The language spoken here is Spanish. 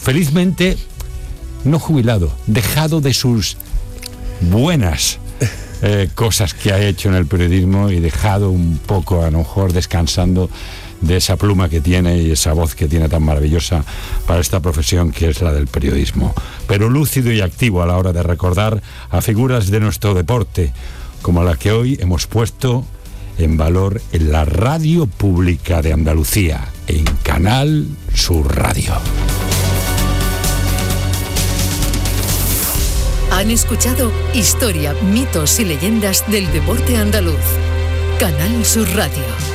felizmente no jubilado, dejado de sus buenas cosas que ha hecho en el periodismo y dejado un poco, a lo mejor, descansando de esa pluma que tiene y esa voz que tiene tan maravillosa para esta profesión que es la del periodismo, pero lúcido y activo a la hora de recordar a figuras de nuestro deporte, como la que hoy hemos puesto en valor en la radio pública de Andalucía, en Canal Sur Radio. Han escuchado Historia, mitos y leyendas del deporte andaluz. Canal Sur Radio.